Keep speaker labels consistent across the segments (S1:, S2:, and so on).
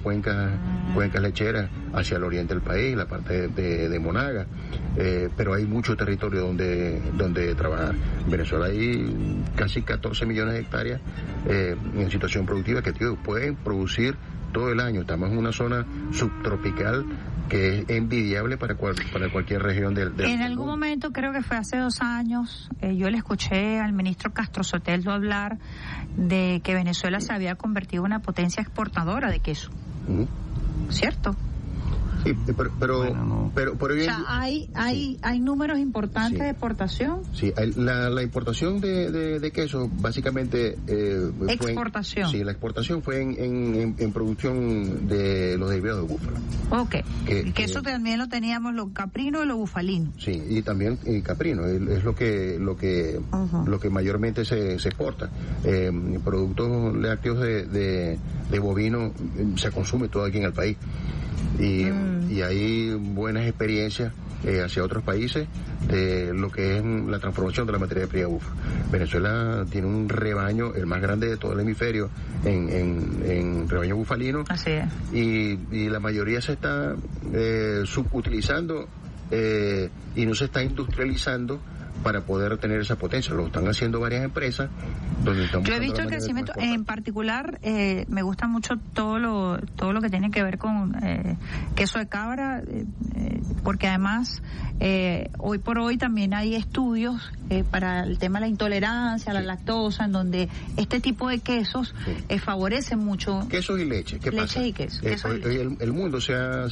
S1: cuencas lecheras hacia el oriente del país, la parte de Monaga, pero hay mucho territorio donde trabajar. En Venezuela hay casi 14 millones de hectáreas en situación productiva que pueden producir todo el año. Estamos en una zona subtropical que es envidiable para cualquier región del
S2: En algún momento, creo que fue hace 2 años, yo le escuché al ministro Castro Soteldo hablar de que Venezuela se había convertido en una potencia exportadora de queso. ¿Cierto?
S1: Sí, pero
S2: o sea, hay números importantes de exportación.
S1: Sí, la importación de queso básicamente
S2: exportación.
S1: La exportación fue en producción de los derivados de búfalo.
S2: Okay. El queso también lo teníamos los caprinos y los bufalinos.
S1: Sí, y también caprino es lo que mayormente se exporta. Productos lácteos de bovino se consume todo aquí en el país. Y hay buenas experiencias hacia otros países de lo que es la transformación de la materia prima búfalo. Venezuela tiene un rebaño, el más grande de todo el hemisferio, en rebaño bufalino.
S2: Así es.
S1: Y la mayoría se está subutilizando y no se está industrializando para poder tener esa potencia. Lo están haciendo varias empresas.
S2: Yo he visto el crecimiento, en particular, me gusta mucho todo lo que tiene que ver con queso de cabra, porque además hoy por hoy también hay estudios para el tema de la intolerancia a la lactosa, en donde este tipo de quesos favorecen mucho.
S1: Quesos y leche. ¿Qué pasa?
S2: Leche y queso. Queso y leche.
S1: El mundo se ha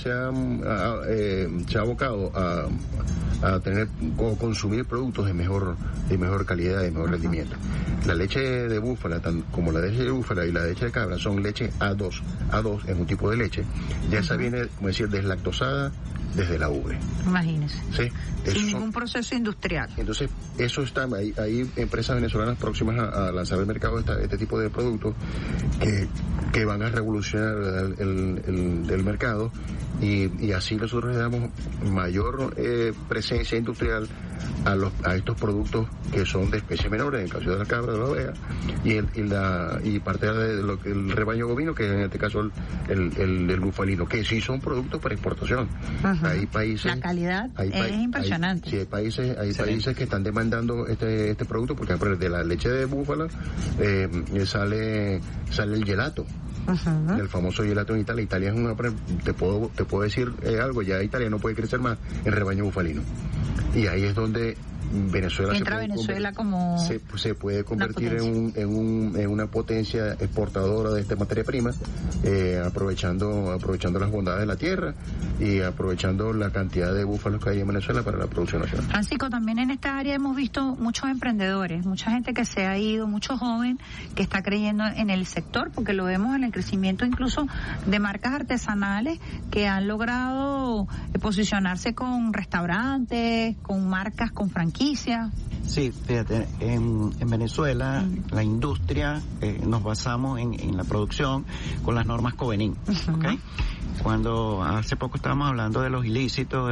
S1: abocado a tener o consumir productos de mejor calidad, de mejor rendimiento. La leche de búfala, como la leche de búfala y la leche de cabra, son leche A2. A2 es un tipo de leche. Ya esa viene, como decir, deslactosada desde la ubre.
S2: Imagínese.
S1: Sí.
S2: Sin ningún proceso industrial.
S1: Entonces, eso está, hay empresas venezolanas próximas a lanzar al mercado este tipo de productos que van a revolucionar el mercado, y así nosotros le damos mayor presencia industrial a estos productos que son de especies menores, en el caso de la cabra, de la oveja, y parte de lo que el rebaño bovino, que en este caso el bufalino, que sí son productos para exportación. Hay países,
S2: la calidad es impresionante.
S1: Hay países que están demandando este producto, porque de la leche de búfala sale el gelato. El famoso gelato en Italia. Italia es te puedo decir algo, ya Italia no puede crecer más en rebaño bufalino. Y ahí es donde Venezuela se puede convertir en una potencia exportadora de esta materia prima, aprovechando las bondades de la tierra y aprovechando la cantidad de búfalos que hay en Venezuela para la producción nacional.
S2: Francisco, también en esta área hemos visto muchos emprendedores, mucha gente que se ha ido, mucho joven que está creyendo en el sector, porque lo vemos en el crecimiento incluso de marcas artesanales que han logrado posicionarse con restaurantes, con marcas, con franquicias.
S3: Sí, fíjate, en Venezuela la industria nos basamos en la producción con las normas Covenin, ¿okay? Cuando hace poco estábamos hablando de los ilícitos,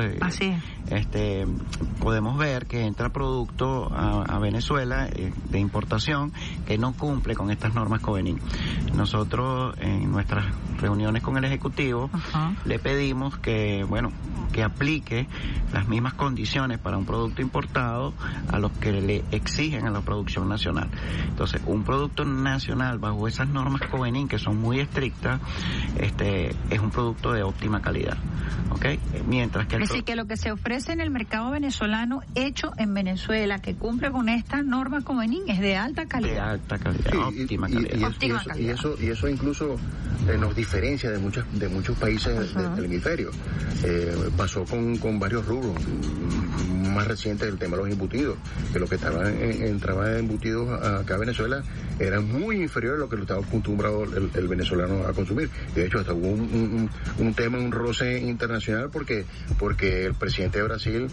S3: podemos ver que entra producto a Venezuela de importación que no cumple con estas normas Covenin. Nosotros en nuestras reuniones con el Ejecutivo le pedimos que aplique las mismas condiciones para un producto importado a los que le exigen a la producción nacional. Entonces, un producto nacional bajo esas normas Covenin, que son muy estrictas, es un producto de óptima calidad, ¿ok? Mientras que
S2: es decir, que lo que se ofrece en el mercado venezolano, hecho en Venezuela, que cumple con estas normas Covenin, es de alta calidad.
S3: De alta calidad, óptima calidad.
S1: Y eso incluso nos diferencia de muchos países del hemisferio. Pasó con varios rubros. Más reciente el tema de los embutidos, que lo que entraba embutidos acá a Venezuela era muy inferior a lo que estaba acostumbrado el venezolano a consumir. De hecho, hasta hubo un tema, un roce internacional porque el presidente de Brasil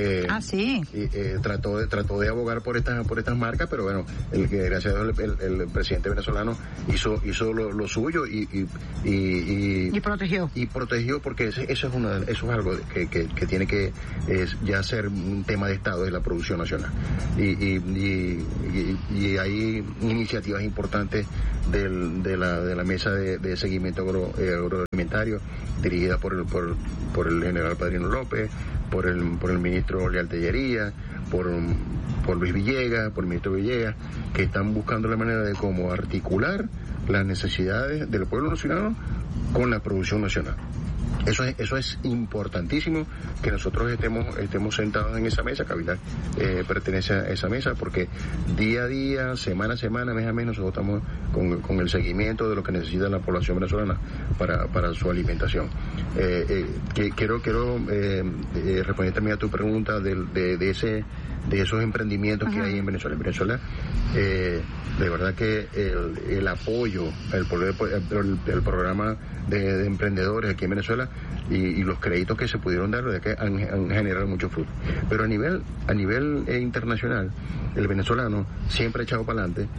S1: trató de abogar por estas marcas, pero bueno, gracias a Dios el presidente venezolano hizo lo suyo y protegió, porque eso es algo que tiene que ya ser un tema de Estado, de la producción nacional, y hay iniciativas importantes de la mesa de seguimiento agroalimentario dirigida por el general Padrino López, por el ministro Leal Tellería, por Luis Villegas, por el ministro Villegas, que están buscando la manera de cómo articular las necesidades del pueblo nacional con la producción nacional. Eso es importantísimo, que nosotros estemos sentados en esa mesa. Cavilar pertenece a esa mesa, porque día a día, semana a semana, mes a mes, nosotros estamos con el seguimiento de lo que necesita la población venezolana para su alimentación. Quiero responder también a tu pregunta de esos emprendimientos que hay en Venezuela. En Venezuela, de verdad que el apoyo, el programa de emprendedores aquí en Venezuela y los créditos que se pudieron dar, de que han generado mucho fruto. Pero a nivel internacional, el venezolano siempre ha echado para adelante,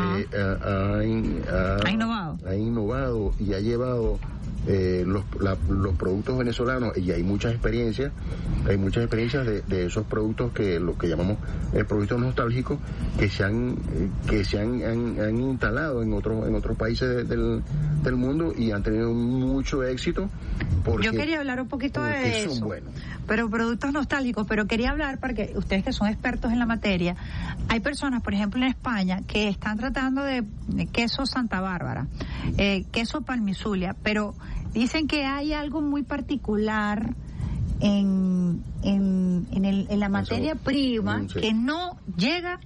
S1: ha innovado y ha llevado los productos venezolanos, y hay muchas experiencias de esos productos, que lo que llamamos productos nostálgicos, que se han instalado en otros países del mundo y han tenido mucho éxito.
S2: Yo quería hablar un poquito de eso, buenos. Pero productos nostálgicos, pero quería hablar, porque ustedes que son expertos en la materia, hay personas, por ejemplo, en España, que están tratando de queso Santa Bárbara, queso Palmizulia, pero dicen que hay algo muy particular en la materia prima, que no llega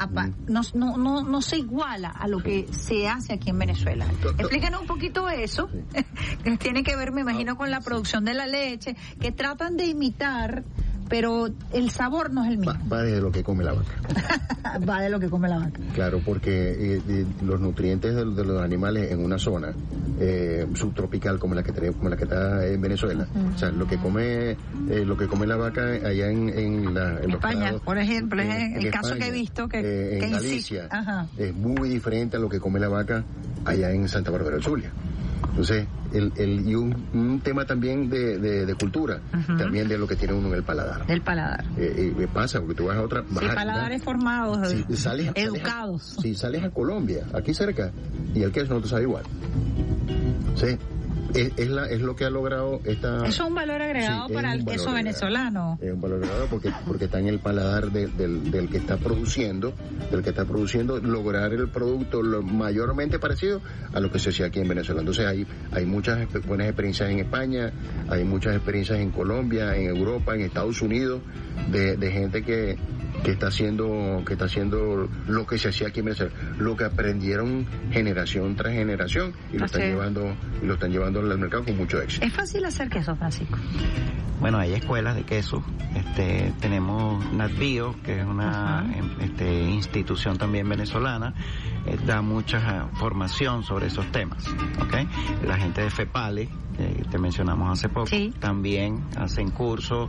S2: no se iguala a lo que se hace aquí en Venezuela. Explícanos un poquito eso, que tiene que ver, me imagino, con la producción de la leche, que tratan de imitar, pero el sabor no es el mismo.
S1: Va de lo que come la vaca.
S2: Va de lo que come la vaca.
S1: Claro, porque los nutrientes de los animales en una zona subtropical como la que está en Venezuela, o sea, lo que come la vaca allá en
S2: España,
S1: prados,
S2: por ejemplo, es el caso
S1: España,
S2: que he visto que
S1: en Galicia, es muy diferente a lo que come la vaca allá en Santa Bárbara del Zulia. Entonces, y un tema también de cultura, también de lo que tiene uno en el paladar.
S2: Del paladar.
S1: Pasa, porque tú vas a otra...
S2: paladares formados, educados.
S1: Si sales a Colombia, aquí cerca, y el queso no te sabe igual. Sí. Es lo que ha logrado esta...
S2: Eso es un valor agregado para el queso venezolano.
S1: Es un valor agregado porque está en el paladar del que está produciendo, lograr el producto lo mayormente parecido a lo que se hacía aquí en Venezuela. Entonces hay muchas buenas experiencias en España, hay muchas experiencias en Colombia, en Europa, en Estados Unidos, de gente que está haciendo lo que se hacía aquí en Venezuela, lo que aprendieron generación tras generación, y lo están llevando al mercado con mucho éxito.
S2: ¿Es fácil hacer queso, Francisco?
S3: Bueno, hay escuelas de queso. Tenemos NatBio, que es una institución también venezolana, da mucha formación sobre esos temas, ¿okay? La gente de FEPALE, que te mencionamos hace poco, también hacen cursos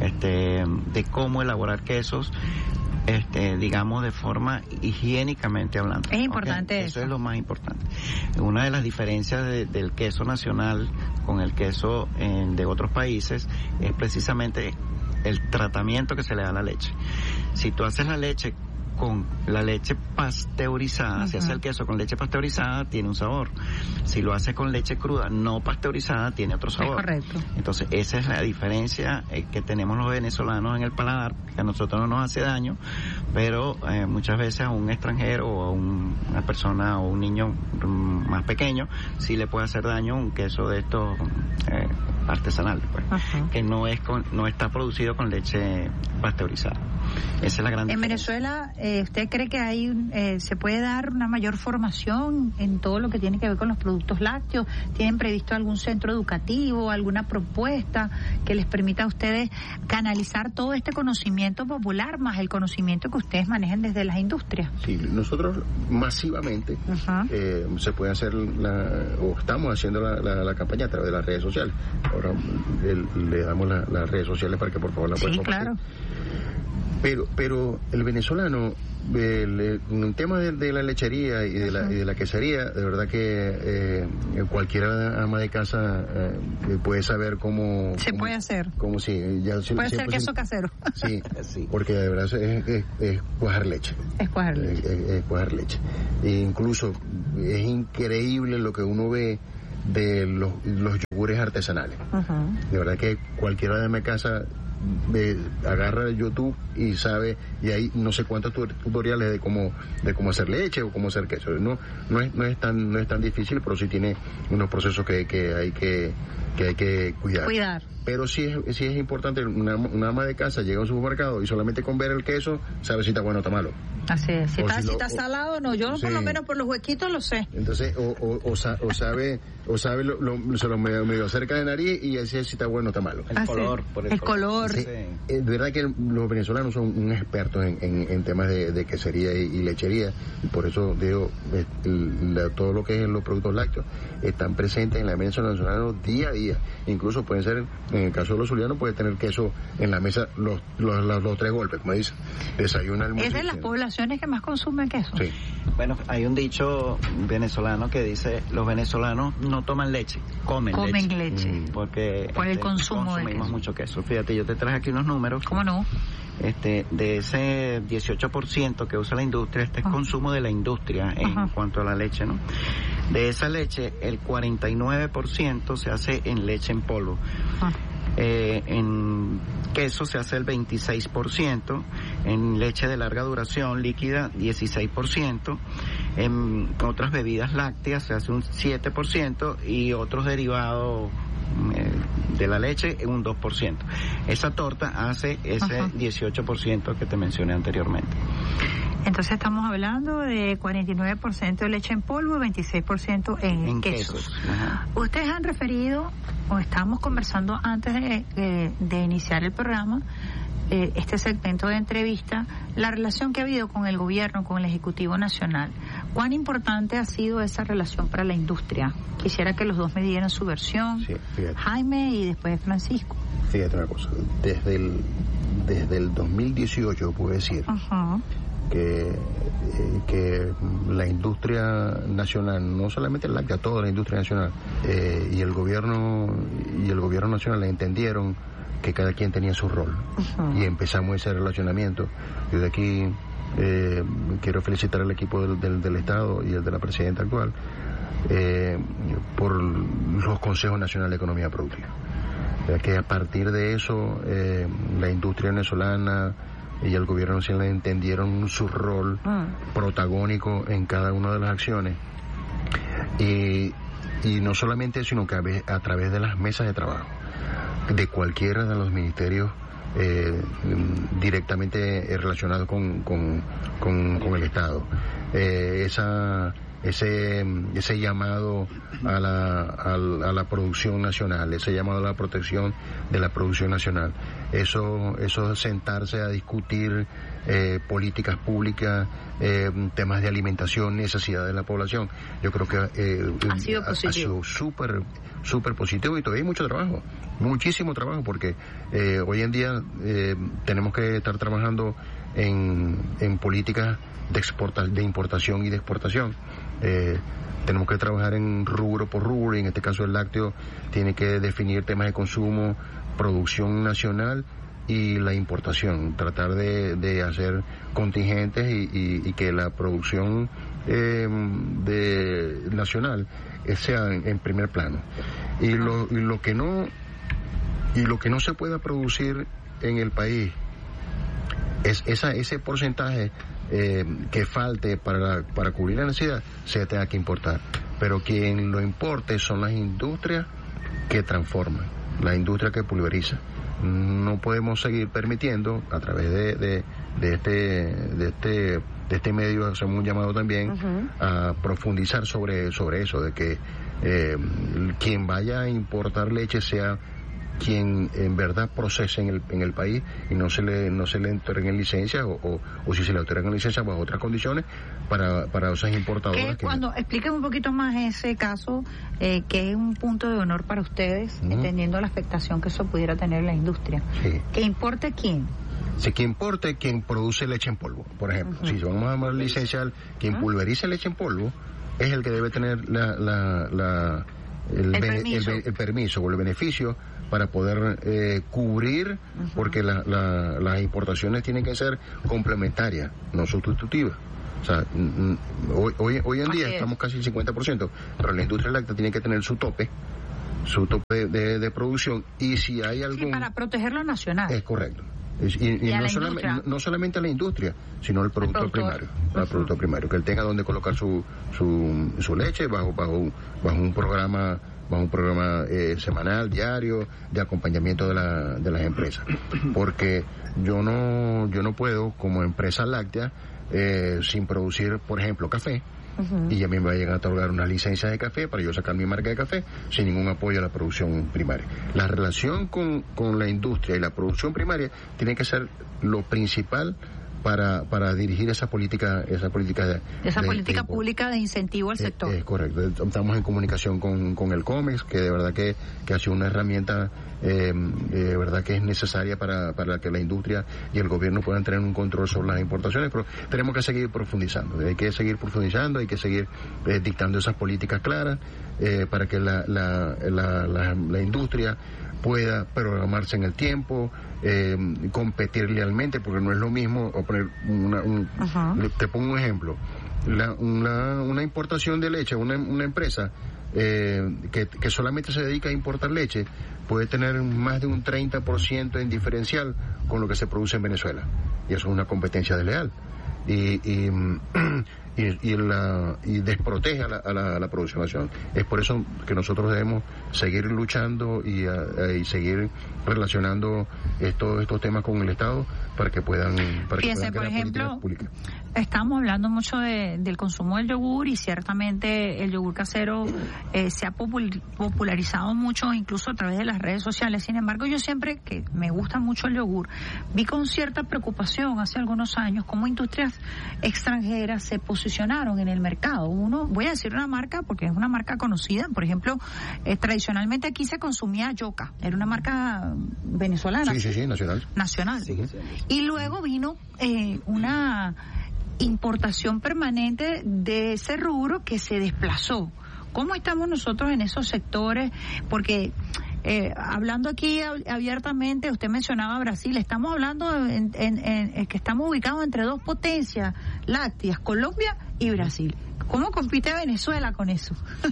S3: de cómo elaborar quesos, digamos, de forma higiénicamente hablando.
S2: Es importante
S3: eso. Es lo más importante. Una de las diferencias del queso nacional con el queso de otros países es precisamente el tratamiento que se le da a la leche. Si tú haces la leche con la leche pasteurizada, si hace el queso con leche pasteurizada, tiene un sabor. Si lo hace con leche cruda no pasteurizada, tiene otro sabor.
S2: Es correcto.
S3: Entonces, esa es la diferencia que tenemos los venezolanos en el paladar, que a nosotros no nos hace daño, pero muchas veces a un extranjero o a una persona o un niño más pequeño sí le puede hacer daño un queso de estos artesanal, pues, que no está producido con leche pasteurizada. Esa es la gran diferencia.
S2: En Venezuela, ¿usted cree que se puede dar una mayor formación en todo lo que tiene que ver con los productos lácteos? ¿Tienen previsto algún centro educativo, alguna propuesta que les permita a ustedes canalizar todo este conocimiento popular más el conocimiento que ustedes manejan desde las industrias?
S1: Sí, nosotros masivamente se puede hacer o estamos haciendo la campaña a través de las redes sociales. Ahora le damos las redes sociales para que por favor la puedan compartir.
S2: Claro.
S1: Pero el venezolano en el tema de la lechería y de la quesería, de verdad que cualquier ama de casa puede saber cómo...
S2: Se puede hacer.
S1: Como si... Ya,
S2: puede ser queso casero.
S1: Sí, porque de verdad es cuajar leche.
S2: Es cuajar leche.
S1: Es cuajar leche. E incluso es increíble lo que uno ve de los yogures artesanales. De verdad que cualquiera de mi casa agarra YouTube y sabe, y hay no sé cuántos tutoriales de cómo hacer leche o cómo hacer queso. No es tan difícil, pero sí tiene unos procesos que hay que cuidar. Pero sí es importante, una ama de casa llega a un supermercado y solamente con ver el queso sabe si está bueno o está malo.
S2: Así es, si está salado no, yo por lo menos por los huequitos lo sé.
S1: Entonces, o sabe se lo medio acerca de nariz y así si está bueno o está malo.
S2: El color.
S1: Sí, es verdad que los venezolanos son un expertos en temas de quesería y lechería, y por eso digo, todo lo que es los productos lácteos están presentes en la mesa de los venezolanos día a día. Incluso pueden ser, en el caso de los zulianos, puede tener queso en la mesa los 3 golpes, como dicen. Desayuno, almuerzo.
S2: ¿Es de las poblaciones que más consumen queso?
S1: Sí.
S3: Bueno, hay un dicho venezolano que dice, los venezolanos no toman leche, comen leche. Porque
S2: por el consumo de
S3: consumimos
S2: queso.
S3: Mucho queso. Fíjate, yo te traje aquí unos números.
S2: ¿Cómo no?
S3: De ese 18% que usa la industria, es consumo de la industria en cuanto a la leche, ¿no? De esa leche, el 49% se hace en leche en polvo. En queso se hace el 26%, en leche de larga duración líquida 16%, en otras bebidas lácteas se hace un 7% y otros derivados de la leche un 2%. Esa torta hace ese 18% que te mencioné anteriormente.
S2: Entonces estamos hablando de 49% de leche en polvo y 26% en quesos. Ustedes han referido, o estábamos conversando antes de iniciar el programa, este segmento de entrevista, la relación que ha habido con el gobierno, con el Ejecutivo Nacional. ¿Cuán importante ha sido esa relación para la industria? Quisiera que los dos me dieran su versión,
S1: sí,
S2: Jaime y después Francisco.
S1: Fíjate una cosa, desde el 2018 puedo decir que la industria nacional, no solamente el láctea, toda la industria nacional y el gobierno nacional entendieron que cada quien tenía su rol y empezamos ese relacionamiento. Yo de aquí quiero felicitar al equipo del Estado y el de la presidenta actual por los consejos nacionales de economía productiva, ya que a partir de eso la industria venezolana y el gobierno nacional entendieron su rol protagónico en cada una de las acciones y no solamente eso, sino que a través de las mesas de trabajo de cualquiera de los ministerios directamente relacionados con el Estado. Ese llamado a la producción nacional, ese llamado a la protección de la producción nacional, eso sentarse a discutir políticas públicas, temas de alimentación, necesidades de la población, yo creo que
S2: ha sido
S1: súper positivo, y todavía hay mucho trabajo, muchísimo trabajo, porque hoy en día tenemos que estar trabajando en políticas de importación y de exportación. Tenemos que trabajar en rubro por rubro, y en este caso el lácteo tiene que definir temas de consumo, producción nacional y la importación, tratar de hacer contingentes y que la producción nacional sea en primer plano, y lo que no se pueda producir en el país es ese porcentaje que falte para cubrir la necesidad, se tenga que importar. Pero quien lo importe son las industrias que transforman, la industria que pulveriza. No podemos seguir permitiendo, a través de este medio, hacemos un llamado también a profundizar sobre eso, de que quien vaya a importar leche sea quien en verdad procese en el país, y no se le otorguen licencias o si se le otorgan licencias bajo otras condiciones para esas importadoras.
S2: Expliquen un poquito más ese caso, que es un punto de honor para ustedes, entendiendo la afectación que eso pudiera tener en la industria.
S1: Sí.
S2: ¿Que importe quién?
S1: Si quien importe, quien produce leche en polvo, por ejemplo. Si vamos a licenciar, quien pulveriza leche en polvo es el que debe tener el permiso o el beneficio para poder cubrir, porque las importaciones tienen que ser complementarias, no sustitutivas. O sea, hoy en día estamos casi el 50%, pero la industria láctea tiene que tener su tope de producción, y si hay algún...
S2: Sí, para proteger lo nacional.
S1: Es correcto. Y no solamente a la industria, sino al productor primario, al productor primario, que él tenga donde colocar su leche bajo un programa semanal, diario, de acompañamiento de las empresas. Porque yo no puedo, como empresa láctea, sin producir, por ejemplo, café, y a mí me va a llegar a otorgar una licencia de café para yo sacar mi marca de café sin ningún apoyo a la producción primaria. La relación con la industria y la producción primaria tiene que ser lo principal para dirigir esa política
S2: pública de incentivo al sector.
S1: Es correcto. Estamos en comunicación con el COMEX, que de verdad que ha sido una herramienta de verdad que es necesaria para que la industria y el gobierno puedan tener un control sobre las importaciones, pero tenemos que seguir profundizando, hay que seguir dictando esas políticas claras para que la industria pueda programarse en el tiempo, competir lealmente, porque no es lo mismo poner te pongo un ejemplo, una importación de leche, una empresa que solamente se dedica a importar leche puede tener más de un 30% en diferencial con lo que se produce en Venezuela, y eso es una competencia desleal y desprotege a la producción nacional. Es por eso que nosotros debemos seguir luchando y seguir relacionando estos temas con el Estado para que puedan
S2: Fíjense, por ejemplo, estamos hablando mucho del consumo del yogur, y ciertamente el yogur casero se ha popularizado mucho, incluso a través de las redes sociales. Sin embargo, yo siempre, que me gusta mucho el yogur, vi con cierta preocupación hace algunos años cómo industrias extranjeras se posicionaron en el mercado. Voy a decir una marca porque es una marca conocida, por ejemplo, tradicionalmente aquí se consumía Yoka, era una marca venezolana.
S1: Sí,
S2: nacional. Sí. Y luego vino una importación permanente de ese rubro que se desplazó. ¿Cómo estamos nosotros en esos sectores? Porque hablando aquí abiertamente, usted mencionaba Brasil, estamos hablando que estamos ubicados entre dos potencias lácteas, Colombia y Brasil. ¿Cómo compite Venezuela con eso?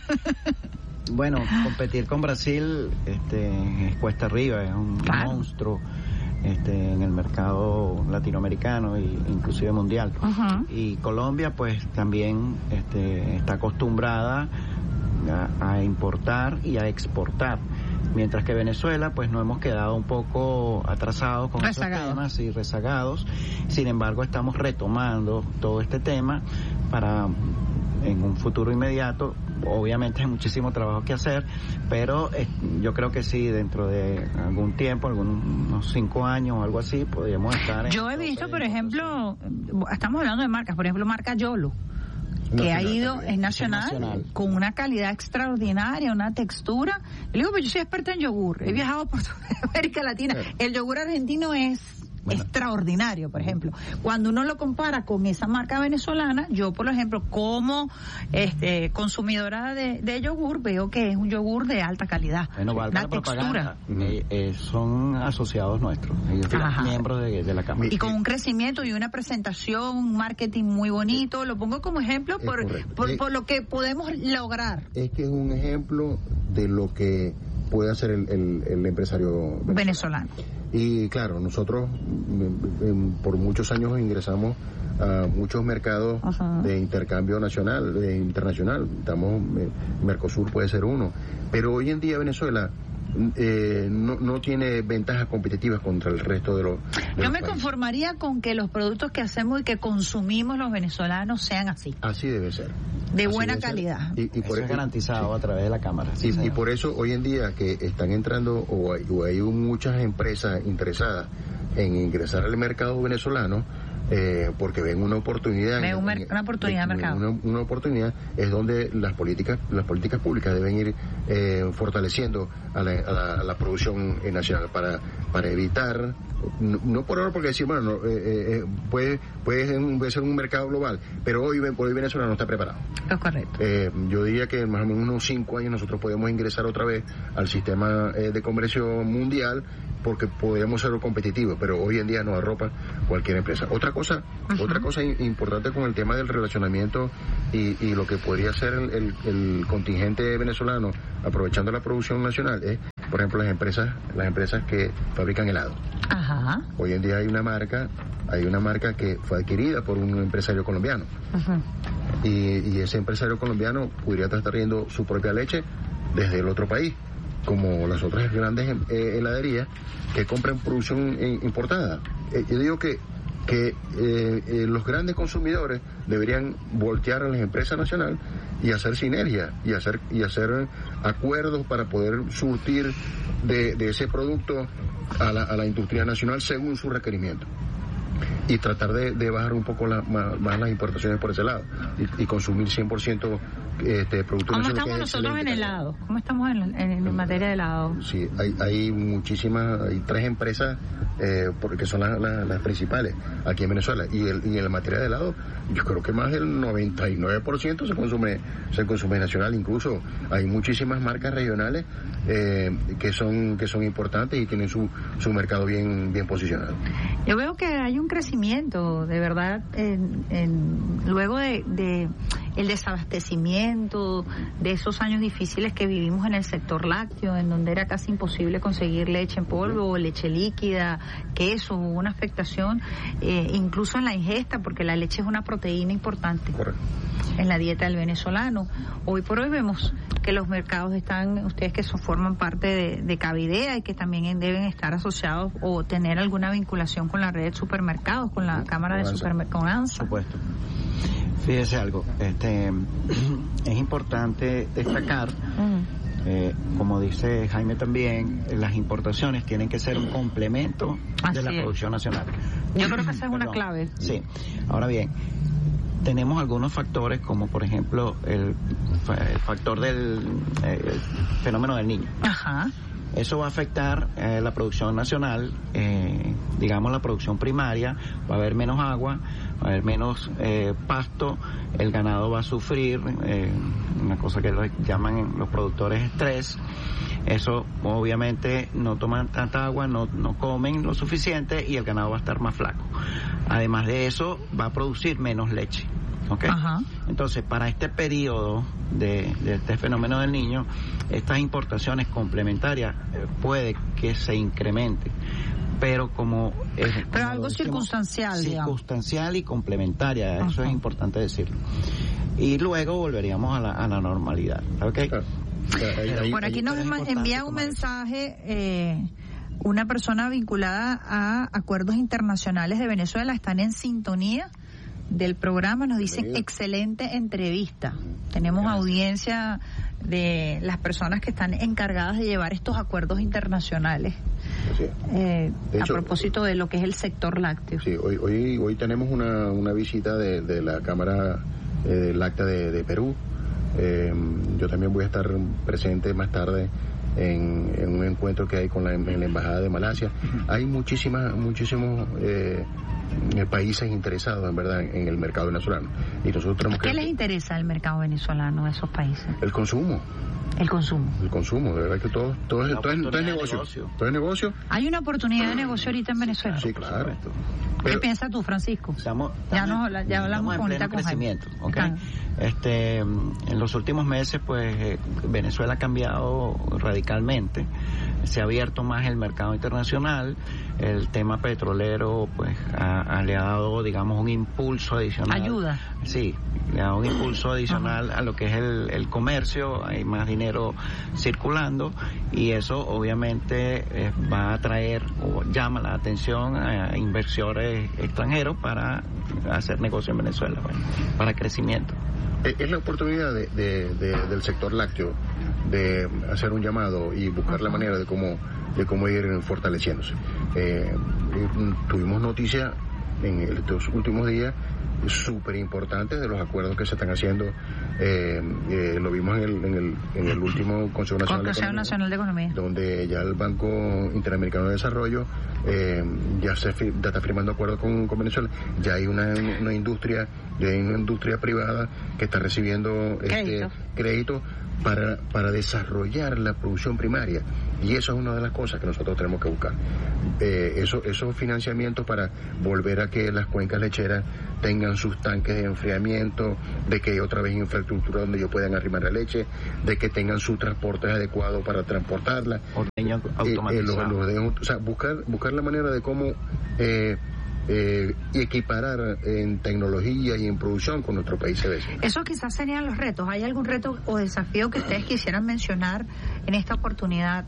S3: Bueno, competir con Brasil es cuesta arriba, es un monstruo en el mercado latinoamericano e inclusive mundial. Y Colombia pues también está acostumbrada a importar y a exportar, mientras que Venezuela pues nos hemos quedado un poco atrasados con esos temas y rezagados. Sin embargo, estamos retomando todo este tema para en un futuro inmediato. Obviamente hay muchísimo trabajo que hacer, pero yo creo que sí, dentro de algún tiempo, unos 5 años o algo así, podríamos estar.
S2: Yo he visto, por ejemplo, estamos hablando de marcas, por ejemplo, marca Yolo, que ha ido, es nacional, con una calidad extraordinaria, una textura. Yo digo, pues yo soy experta en yogur, he viajado por toda América Latina. El yogur argentino es extraordinario, por ejemplo. Cuando uno lo compara con esa marca venezolana, yo, por ejemplo, como consumidora de yogur, veo que es un yogur de alta calidad.
S3: Bueno, la textura. Son asociados nuestros, ellos son miembros de la Cámara.
S2: Y con un crecimiento y una presentación, un marketing muy bonito. Lo pongo como ejemplo por lo que podemos lograr.
S1: Es que es un ejemplo de lo que puede hacer el empresario venezolano. Y claro, nosotros por muchos años ingresamos a muchos mercados de intercambio nacional, internacional. Mercosur puede ser uno, pero hoy en día Venezuela no tiene ventajas competitivas contra el resto de los
S2: Yo me conformaría con que los productos que hacemos y que consumimos los venezolanos sean así.
S1: Así debe ser.
S2: De buena calidad.
S3: Y por eso es garantizado a través de la Cámara.
S1: Y por eso hoy en día que están entrando o hay muchas empresas interesadas en ingresar al mercado venezolano, porque ven una oportunidad.
S2: Una oportunidad de mercado.
S1: Una oportunidad es donde las políticas públicas deben ir fortaleciendo a la producción nacional para evitar, no por ahora, porque decir, bueno, puede ser un mercado global, pero hoy Venezuela no está preparado.
S2: Es correcto.
S1: Yo diría que más o menos unos 5 años nosotros podemos ingresar otra vez al sistema de comercio mundial, porque podríamos ser competitivos, pero hoy en día nos arropa cualquier empresa. Otra cosa importante con el tema del relacionamiento y lo que podría ser el contingente venezolano aprovechando la producción nacional es, por ejemplo, las empresas que fabrican helado.
S2: Ajá.
S1: Hoy en día hay una marca que fue adquirida por un empresario colombiano. Ajá. Y ese empresario colombiano podría estar trayendo su propia leche desde el otro país, como las otras grandes heladerías que compran producción importada. Yo digo que los grandes consumidores deberían voltear a las empresas nacionales y hacer sinergia y hacer acuerdos para poder surtir de ese producto a la industria nacional según su requerimiento, y tratar de bajar un poco más las importaciones por ese lado y consumir 100% productos.
S2: ¿Cómo estamos nosotros en helado? ¿Cómo estamos en materia de helado?
S1: Sí, hay muchísimas, hay 3 empresas porque son las principales aquí en Venezuela, y en la materia de helado yo creo que más del 99% se consume nacional. Incluso hay muchísimas marcas regionales que son importantes y tienen su mercado bien posicionado.
S2: Yo veo que hay un crecimiento de verdad luego de el desabastecimiento, de esos años difíciles que vivimos en el sector lácteo, en donde era casi imposible conseguir leche en polvo, leche líquida, queso. Hubo una afectación incluso en la ingesta, porque la leche es una proteína importante. Correcto. En la dieta del venezolano. Hoy por hoy vemos que los mercados están, ustedes que forman parte de Cavidea y que también deben estar asociados o tener alguna vinculación con la red de supermercados, con la Cámara de Supermercados, con ANSA.
S3: Por supuesto. Fíjese algo, es importante destacar, como dice Jaime también, las importaciones tienen que ser un complemento de la producción nacional.
S2: Yo creo que esa es una clave.
S3: Sí. Ahora bien, tenemos algunos factores, como por ejemplo el factor del fenómeno del Niño.
S2: Ajá.
S3: Eso va a afectar la producción nacional, digamos la producción primaria. Va a haber menos agua, va a haber menos pasto, el ganado va a sufrir una cosa que lo llaman los productores estrés. Eso obviamente no toman tanta agua, no comen lo suficiente y el ganado va a estar más flaco. Además de eso, va a producir menos leche. ¿Okay?
S2: Ajá.
S3: Entonces, para este periodo de este fenómeno del Niño, estas importaciones complementarias puede que se incrementen, pero como
S2: algo circunstancial,
S3: circunstancial y complementaria. Eso es importante decirlo. Y luego volveríamos a la normalidad. ¿Okay?
S2: Por aquí nos envía un mensaje una persona vinculada a acuerdos internacionales de Venezuela. Están en sintonía del programa, nos dicen excelente entrevista. Tenemos audiencia de las personas que están encargadas de llevar estos acuerdos internacionales. A propósito de lo que es el sector lácteo.
S1: Sí, hoy tenemos una visita de la Cámara Láctea de Perú. Yo también voy a estar presente más tarde en un encuentro que hay en la Embajada de Malasia. Hay muchísimos países interesados, en verdad, en el mercado venezolano. Y nosotros tenemos
S2: ¿Qué les interesa el mercado venezolano de esos países?
S1: El consumo.
S2: El consumo,
S1: de verdad que todo es negocio. Todo es negocio.
S2: ¿Hay una oportunidad de negocio ahorita en Venezuela?
S1: Sí, claro.
S2: ¿Qué piensas tú, Francisco? Ya hablamos con
S3: crecimiento, ¿okay? En los últimos meses, pues, Venezuela ha cambiado radicalmente. Se ha abierto más el mercado internacional. El tema petrolero, pues, le ha dado, digamos, un impulso adicional.
S2: ¿Ayuda?
S3: Sí, le ha dado un impulso adicional a lo que es el comercio. Hay más dinero circulando y eso obviamente va a atraer o llama la atención a inversores extranjeros para hacer negocio en Venezuela, para crecimiento.
S1: Es la oportunidad del sector lácteo de hacer un llamado y buscar la manera de cómo ir fortaleciéndose. Tuvimos noticia en estos últimos días súper importantes de los acuerdos que se están haciendo. Lo vimos en el último Consejo Nacional de Economía, donde ya el Banco Interamericano de Desarrollo ya está firmando acuerdos con Venezuela. Ya hay una industria privada que está recibiendo crédito para desarrollar la producción primaria, y eso es una de las cosas que nosotros tenemos que buscar, esos financiamientos para volver a que las cuencas lecheras tengan sus tanques de enfriamiento, de que hay otra vez infraestructura donde ellos puedan arrimar la leche, de que tengan su transporte adecuado para transportarla, buscar la manera de cómo y equiparar en tecnología y en producción con nuestro país vecino.
S2: Eso quizás serían los retos. ¿Hay algún reto o desafío que ustedes quisieran mencionar en esta oportunidad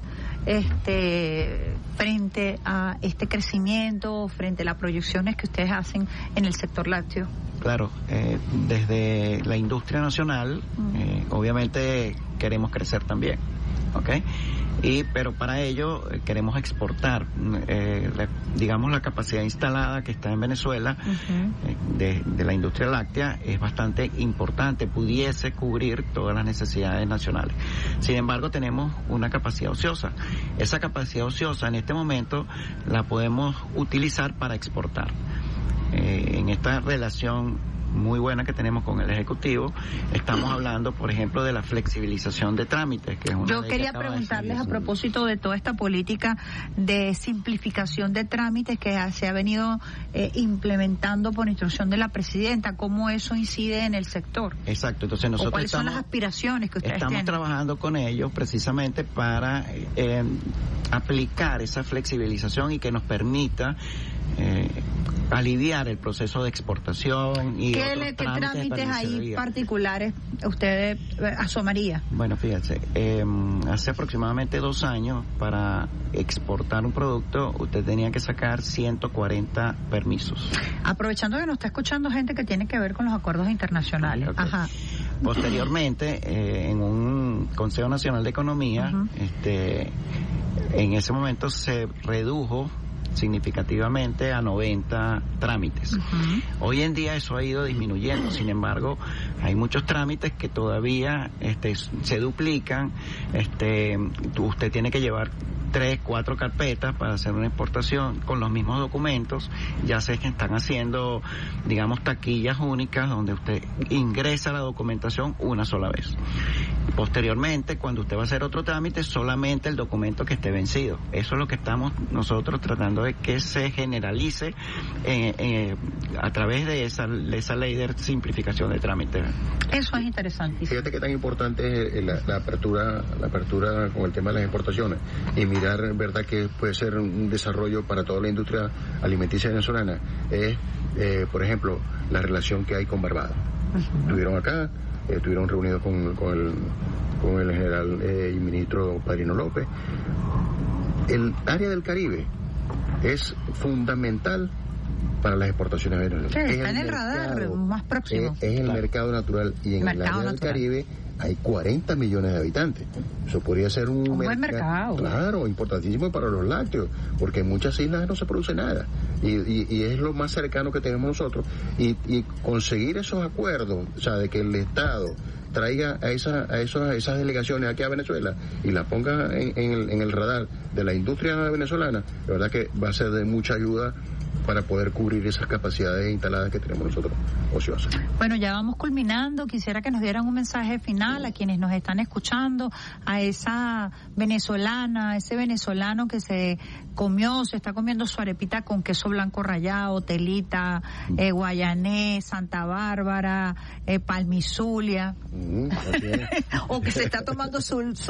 S2: frente a este crecimiento, frente a las proyecciones que ustedes hacen en el sector lácteo?
S3: Claro, desde la industria nacional, obviamente queremos crecer también, ¿ok? Pero para ello queremos exportar, la capacidad instalada que está en Venezuela de la industria láctea es bastante importante, pudiese cubrir todas las necesidades nacionales. Sin embargo, tenemos una capacidad ociosa. Esa capacidad ociosa en este momento la podemos utilizar para exportar. En esta relación muy buena que tenemos con el Ejecutivo, estamos hablando, por ejemplo, de la flexibilización de trámites, que es una
S2: Yo quería preguntarles a propósito de toda esta política de simplificación de trámites que se ha venido implementando por instrucción de la presidenta, ¿cómo eso incide en el sector?
S3: Exacto, entonces nosotros
S2: ¿cuáles son las aspiraciones que ustedes
S3: estamos
S2: tienen?
S3: Trabajando con ellos precisamente para aplicar esa flexibilización y que nos permita aliviar el proceso de exportación y
S2: ¿Qué trámites ahí particulares usted asomaría?
S3: Bueno, fíjense, hace aproximadamente 2 años para exportar un producto usted tenía que sacar 140 permisos.
S2: Aprovechando que nos está escuchando gente que tiene que ver con los acuerdos internacionales.
S3: Okay. Ajá. Posteriormente, en un Consejo Nacional de Economía, en ese momento se redujo significativamente a 90 trámites. Hoy en día eso ha ido disminuyendo, sin embargo hay muchos trámites que todavía se duplican. Usted tiene que llevar 3, 4 carpetas para hacer una exportación con los mismos documentos. Ya sé que están haciendo, taquillas únicas donde usted ingresa la documentación una sola vez. Posteriormente, cuando usted va a hacer otro trámite, solamente el documento que esté vencido. Eso es lo que estamos nosotros tratando de que se generalice a través de esa ley de simplificación de trámites.
S2: Eso es interesante.
S1: Fíjate que tan importante es la apertura con el tema de las exportaciones y mirar, verdad, que puede ser un desarrollo para toda la industria alimenticia venezolana. Es, por ejemplo, la relación que hay con Barbados. Estuvieron acá, estuvieron reunidos con el general y ministro Padrino López. El área del Caribe es fundamental para las exportaciones venezolanas.
S2: Sí, está en el radar más próximo.
S1: Es el mercado natural, y en el área del Caribe hay 40 millones de habitantes. Eso podría ser un
S2: buen mercado.
S1: Claro, importantísimo para los lácteos, porque en muchas islas no se produce nada. Y es lo más cercano que tenemos nosotros. Y conseguir esos acuerdos, o sea, de que el Estado traiga a esas delegaciones aquí a Venezuela y las ponga en el radar de la industria venezolana, la verdad que va a ser de mucha ayuda para poder cubrir esas capacidades instaladas que tenemos nosotros ociosas.
S2: Bueno, ya vamos culminando. Quisiera que nos dieran un mensaje final a quienes nos están escuchando, a esa venezolana, a ese venezolano que se está comiendo su arepita con queso blanco rallado, telita, guayanés, Santa Bárbara, palmizulia, o que se está tomando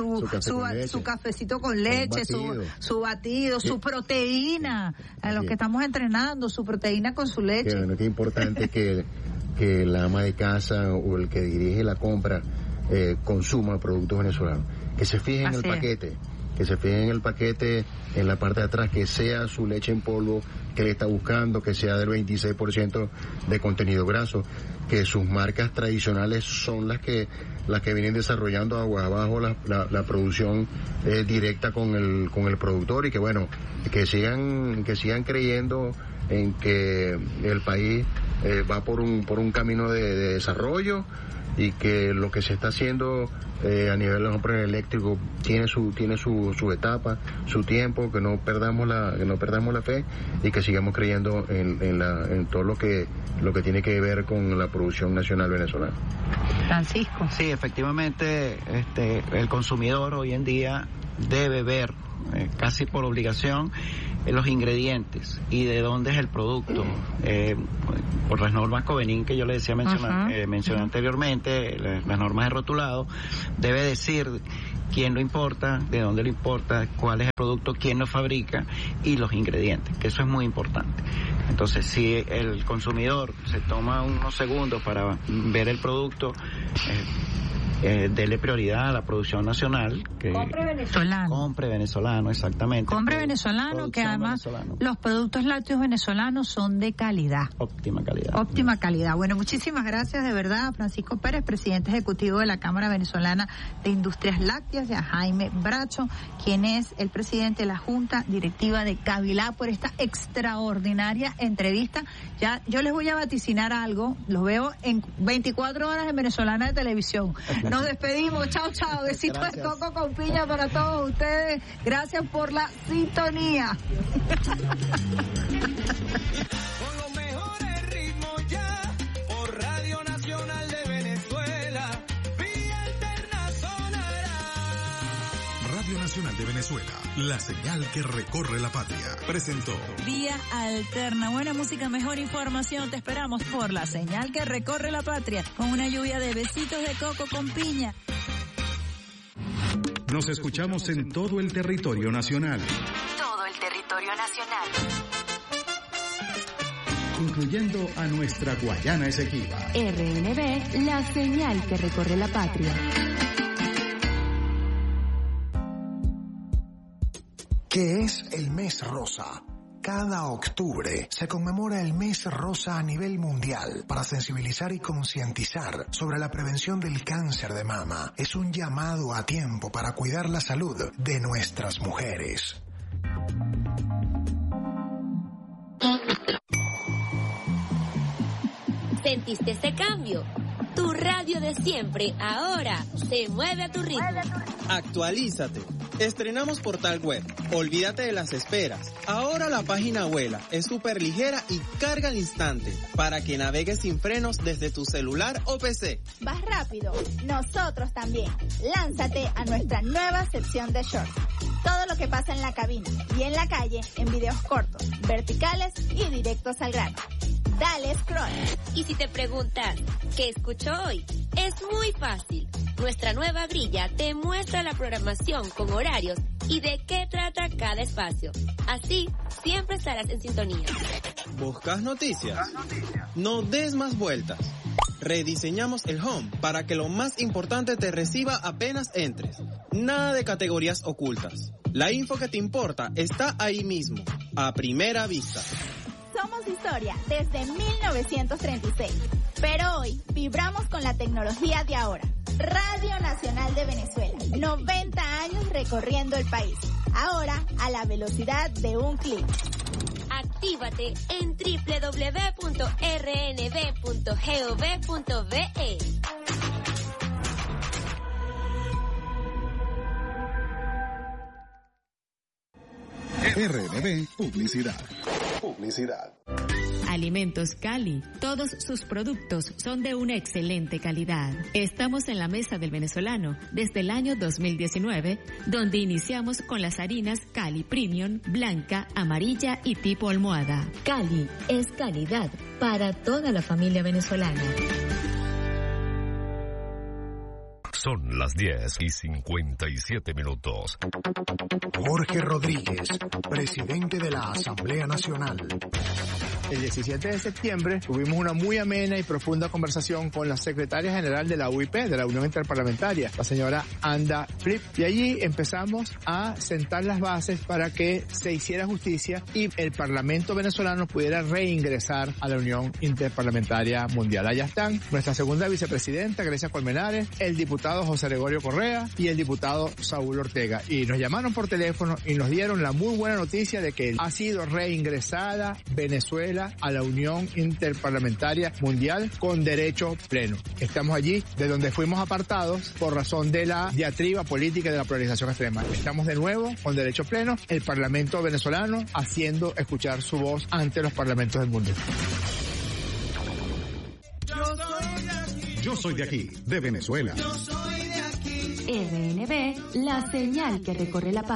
S2: su cafecito con leche, su batido, su proteína, a los que estamos entrenando, su proteína con su leche.
S1: Qué importante que la ama de casa o el que dirige la compra consuma productos venezolanos, que se fije en el paquete. Que se fijen en el paquete, en la parte de atrás, que sea su leche en polvo que le está buscando, que sea del 26% de contenido graso, que sus marcas tradicionales son las que vienen desarrollando aguas abajo la producción directa con el productor, y que sigan creyendo en que el país va por un camino de desarrollo, y que lo que se está haciendo a nivel de los eléctricos tiene su etapa, su tiempo, que no perdamos la fe y que sigamos creyendo en todo lo que tiene que ver con la producción nacional venezolana.
S2: Francisco.
S3: Sí, efectivamente, el consumidor hoy en día debe ver casi por obligación los ingredientes y de dónde es el producto. Por las normas Covenin que yo le decía mencioné anteriormente, las normas de rotulado, debe decir quién lo importa, de dónde lo importa, cuál es el producto, quién lo fabrica y los ingredientes, que eso es muy importante. Entonces, si el consumidor se toma unos segundos para ver el producto, dele prioridad a la producción nacional.
S2: Compre venezolano.
S3: Compre venezolano, exactamente.
S2: Compre venezolano, que además los productos lácteos venezolanos son de calidad.
S3: Óptima calidad.
S2: Óptima calidad. Bueno, muchísimas gracias de verdad a Francisco Pérez, presidente ejecutivo de la Cámara Venezolana de Industrias Lácteas, y a Jaime Bracho, quien es el presidente de la Junta Directiva de Cavilá, por esta extraordinaria entrevista. Ya yo les voy a vaticinar algo, los veo en 24 horas en Venezolana de Televisión. Nos despedimos, chao, chao, besitos de coco con piña para todos ustedes, gracias por la sintonía.
S4: Con los mejores ritmos ya, por Radio Nacional de Venezuela, Vía Alterna sonará.
S5: Radio Nacional de Venezuela, la señal que recorre la patria, presentó
S2: Vía Alterna, buena música, mejor información, te esperamos por la señal que recorre la patria, con una lluvia de besitos de coco con piña.
S5: Nos escuchamos en todo el territorio nacional.
S6: Todo el territorio nacional.
S5: Incluyendo a nuestra Guayana Esequiba.
S6: RNB, la señal que recorre la patria.
S7: ¿Qué es el mes rosa? Cada octubre se conmemora el mes rosa a nivel mundial para sensibilizar y concientizar sobre la prevención del cáncer de mama. Es un llamado a tiempo para cuidar la salud de nuestras mujeres.
S8: ¿Sentiste ese cambio? Tu radio de siempre ahora se mueve a tu ritmo.
S9: Actualízate. Estrenamos portal web. Olvídate de las esperas. Ahora la página vuela, es súper ligera y carga al instante para que navegues sin frenos desde tu celular o PC.
S10: Vas rápido, nosotros también. Lánzate a nuestra nueva sección de shorts. Todo lo que pasa en la cabina y en la calle en videos cortos, verticales y directos al grano. Dale scroll.
S8: Y si te preguntas, ¿qué escucho hoy? Es muy fácil. Nuestra nueva grilla te muestra la programación con horarios y de qué trata cada espacio. Así, siempre estarás en sintonía.
S9: ¿Buscas noticias? No des más vueltas. Rediseñamos el home para que lo más importante te reciba apenas entres. Nada de categorías ocultas. La info que te importa está ahí mismo, a primera vista.
S10: Somos historia desde 1936, pero hoy vibramos con la tecnología de ahora. Radio Nacional de Venezuela, 90 años recorriendo el país, ahora a la velocidad de un clic.
S8: Actívate en www.rnb.gov.be.
S5: RNB Publicidad.
S6: Alimentos Cali. Todos sus productos son de una excelente calidad. Estamos en la mesa del venezolano desde el año 2019, donde iniciamos con las harinas Cali Premium, blanca, amarilla y tipo almohada. Cali es calidad para toda la familia venezolana.
S11: Son las 10:57.
S7: Jorge Rodríguez, presidente de la Asamblea Nacional.
S12: El 17 de septiembre tuvimos una muy amena y profunda conversación con la secretaria general de la UIP, de la Unión Interparlamentaria, la señora Anda Flip, y allí empezamos a sentar las bases para que se hiciera justicia y el Parlamento venezolano pudiera reingresar a la Unión Interparlamentaria Mundial. Allá están nuestra segunda vicepresidenta, Grecia Colmenares, el diputado José Gregorio Correa y el diputado Saúl Ortega. Y nos llamaron por teléfono y nos dieron la muy buena noticia de que ha sido reingresada Venezuela a la Unión Interparlamentaria Mundial con derecho pleno. Estamos allí de donde fuimos apartados por razón de la diatriba política y de la polarización extrema. Estamos de nuevo con derecho pleno, el Parlamento venezolano haciendo escuchar su voz ante los parlamentos del mundo.
S5: Yo soy de aquí, de Venezuela.
S6: RNB, la señal que recorre la paz.